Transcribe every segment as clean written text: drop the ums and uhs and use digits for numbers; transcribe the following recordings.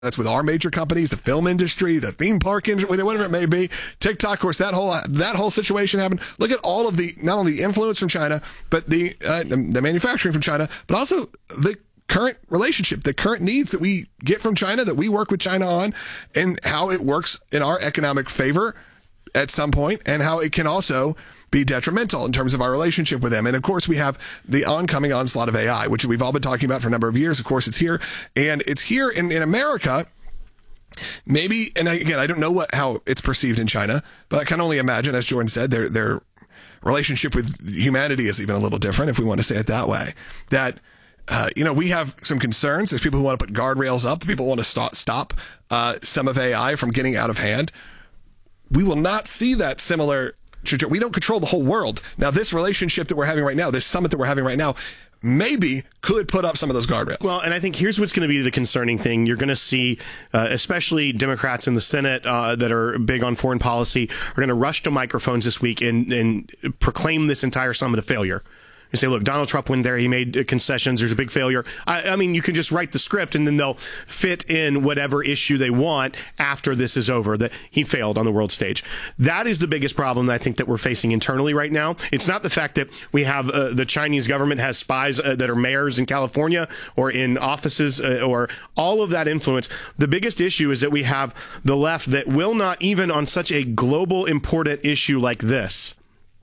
That's with our major companies, the film industry, the theme park industry, whatever it may be. TikTok, of course, that whole situation happened. Look at all of the, not only the influence from China, but the manufacturing from China, but also the current relationship, the current needs that we get from China, that we work with China on, and how it works in our economic favor at some point, and how it can also be detrimental in terms of our relationship with them. And of course, we have the oncoming onslaught of AI, which we've all been talking about for a number of years. Of course, it's here, and it's here in America. Maybe, and again, I don't know how it's perceived in China, but I can only imagine, as Jordan said, their relationship with humanity is even a little different, if we want to say it that way. That we have some concerns. There's people who want to put guardrails up. People want to stop some of AI from getting out of hand. We will not see that similar. We don't control the whole world. Now, this relationship that we're having right now, this summit that we're having right now, maybe could put up some of those guardrails. Well, and I think here's what's going to be the concerning thing. You're going to see, especially Democrats in the Senate that are big on foreign policy, are going to rush to microphones this week and proclaim this entire summit a failure. You say, look, Donald Trump went there. He made concessions. There's a big failure. I mean, you can just write the script and then they'll fit in whatever issue they want after this is over, that he failed on the world stage. That is the biggest problem that I think that we're facing internally right now. It's not the fact that we have the Chinese government has spies that are mayors in California or in offices or all of that influence. The biggest issue is that we have the left that will not, even on such a global important issue like this,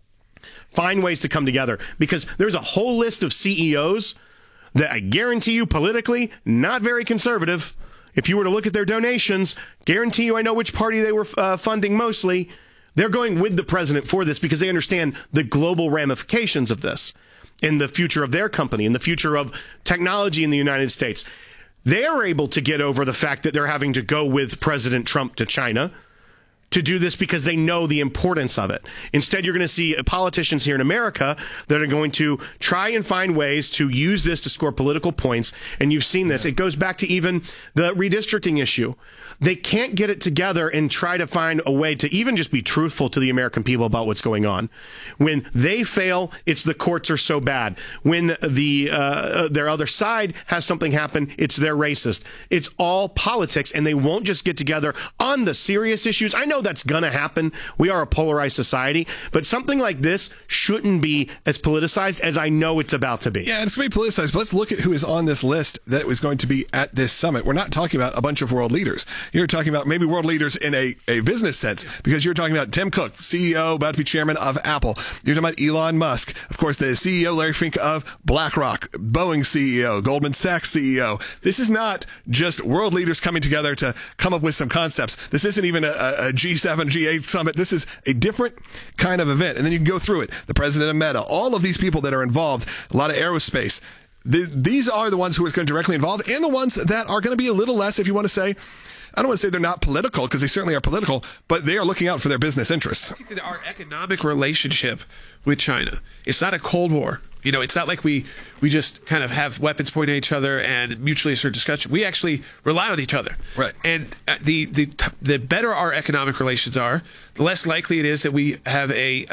find ways to come together, because there's a whole list of CEOs that I guarantee you politically not very conservative. If you were to look at their donations, guarantee you I know which party they were funding mostly. They're going with the president for this because they understand the global ramifications of this in the future of their company, in the future of technology in the United States. They are able to get over the fact that they're having to go with President Trump to China to do this because they know the importance of it. Instead, you're going to see politicians here in America that are going to try and find ways to use this to score political points. And you've seen this. It goes back to even the redistricting issue. They can't get it together and try to find a way to even just be truthful to the American people about what's going on. When they fail, it's the courts are so bad. When their other side has something happen, it's they're racist. It's all politics, and they won't just get together on the serious issues. I know that's going to happen. We are a polarized society, but something like this shouldn't be as politicized as I know it's about to be. Yeah, it's going to be politicized, but let's look at who is on this list that was going to be at this summit. We're not talking about a bunch of world leaders. You're talking about maybe world leaders in a business sense, because you're talking about Tim Cook, CEO, about to be chairman of Apple. You're talking about Elon Musk, of course, the CEO, Larry Fink of BlackRock, Boeing CEO, Goldman Sachs CEO. This is not just world leaders coming together to come up with some concepts. This isn't even a G7, G8 summit. This is a different kind of event. And then you can go through it. The president of Meta, all of these people that are involved, a lot of aerospace. These are the ones who are going to directly involved, and the ones that are going to be a little less, if you want to say, I don't want to say they're not political, because they certainly are political, but they are looking out for their business interests. I think that our economic relationship with China, it's not a Cold War. You know, it's not like we just kind of have weapons pointed at each other and mutually assured discussion. We actually rely on each other. Right. And the better our economic relations are, the less likely it is that we have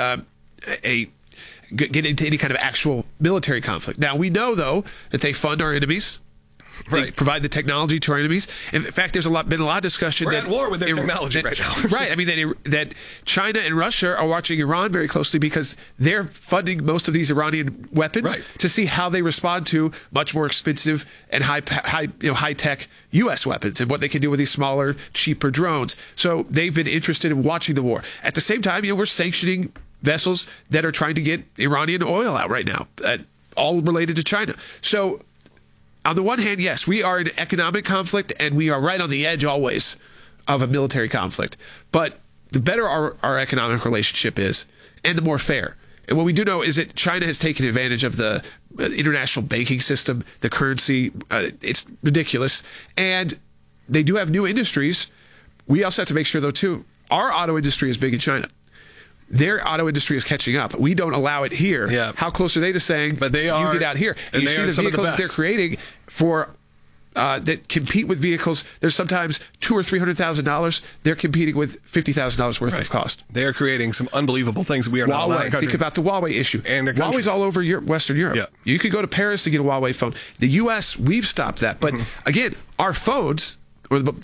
get into any kind of actual military conflict. Now, we know, though, that they fund our enemies. They provide the technology to our enemies. In fact, there's been a lot of discussion. We're at war with their technology right now. Right. I mean, that China and Russia are watching Iran very closely because they're funding most of these Iranian weapons to see how they respond to much more expensive and high-tech U.S. weapons and what they can do with these smaller, cheaper drones. So they've been interested in watching the war. At the same time, we're sanctioning vessels that are trying to get Iranian oil out right now, all related to China. So on the one hand, yes, we are in economic conflict, and we are right on the edge always of a military conflict. But the better our economic relationship is, and the more fair. And what we do know is that China has taken advantage of the international banking system, the currency. It's ridiculous. And they do have new industries. We also have to make sure, though, too, our auto industry is big in China. Their auto industry is catching up. We don't allow it here. Yeah. How close are they to saying, but they are, you get out here? And you see the vehicles that they're creating for that compete with vehicles. There's sometimes $200,000 or $300,000. They're competing with $50,000 worth of cost. They are creating some unbelievable things we are not allowed. Think about the Huawei issue. And Huawei's all over Western Europe. Yeah. You could go to Paris to get a Huawei phone. The U.S., we've stopped that. But again, our phones or the